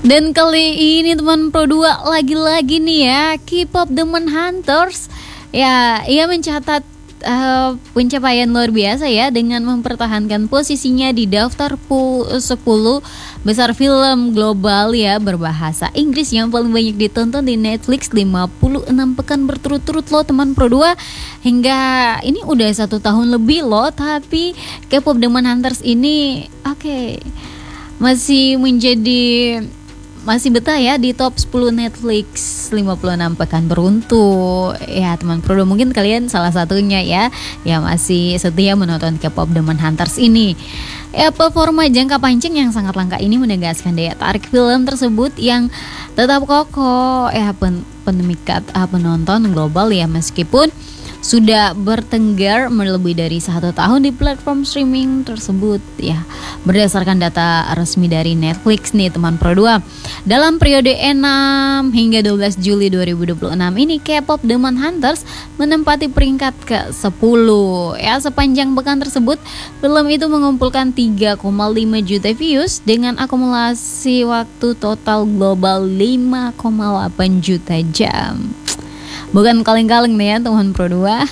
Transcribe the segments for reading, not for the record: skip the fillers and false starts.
Dan kali ini teman Pro 2 lagi-lagi nih ya, K-pop Demon Hunters. Ya, ia mencatat pencapaian luar biasa ya dengan mempertahankan posisinya di daftar 10 besar film global ya berbahasa Inggris yang paling banyak ditonton di Netflix 56 pekan berturut-turut loh teman Pro 2. Hingga ini udah 1 tahun lebih loh, tapi K-pop Demon Hunters ini masih betah ya di top 10 Netflix 56 pekan beruntung. Ya teman Pro, mungkin kalian salah satunya ya yang masih setia menonton K-pop Demon Hunters ini. Ya, performa jangka panjang yang sangat langka ini menegaskan daya tarik film tersebut yang tetap kokoh ya pemikat penonton global ya, meskipun sudah bertengger lebih dari 1 tahun di platform streaming tersebut ya. Berdasarkan data resmi dari Netflix nih teman Pro 2, dalam periode 6 hingga 12 Juli 2026 ini K-pop Demon Hunters menempati peringkat ke-10 ya. Sepanjang pekan tersebut film itu mengumpulkan 3,5 juta views dengan akumulasi waktu total global 5,8 juta jam. Bukan kaleng-kaleng nih ya teman Pro 2.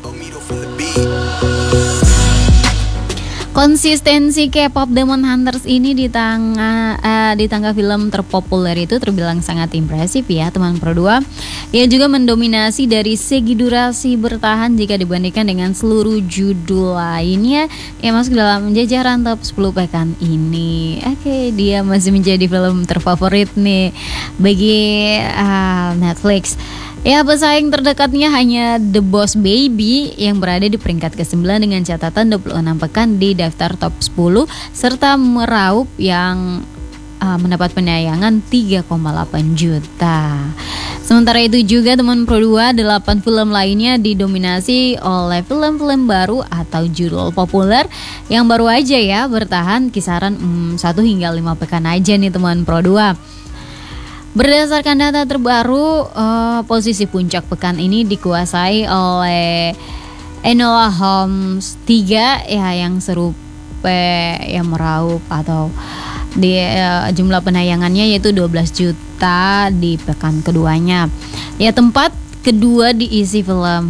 Konsistensi K-pop Demon Hunters ini di tangga film terpopuler itu terbilang sangat impresif ya teman Pro 2. Ia juga mendominasi dari segi durasi bertahan jika dibandingkan dengan seluruh judul lainnya yang masuk dalam jajaran top 10 pekan ini. Dia masih menjadi film terfavorit nih bagi Netflix. Ya, pesaing terdekatnya hanya The Boss Baby yang berada di peringkat ke-9 dengan catatan 26 pekan di daftar top 10 serta meraup yang mendapat penayangan 3,8 juta. Sementara itu juga teman Pro 2, 8 film lainnya didominasi oleh film-film baru atau judul populer yang baru aja ya bertahan kisaran 1 hingga 5 pekan aja nih teman Pro 2. Berdasarkan data terbaru, posisi puncak pekan ini dikuasai oleh Enola Holmes 3 ya yang serupa yang meraup atau di jumlah penayangannya yaitu 12 juta di pekan keduanya. Ya, tempat kedua diisi film